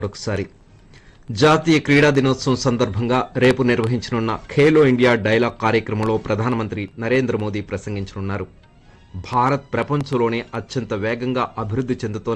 ఒకసారి జాతీయ క్రీడా దినోత్సవం సందర్భంగా రేపు నిర్వహించనున్న ఖేలో ఇండియా డైలాగ్ కార్యక్రమంలో ప్రధానమంత్రి నరేంద్ర మోదీ ప్రసంగించనున్నారు. భారత్ ప్రపంచంలోనే అత్యంత వేగంగా అభివృద్ధి చెందుతోన్న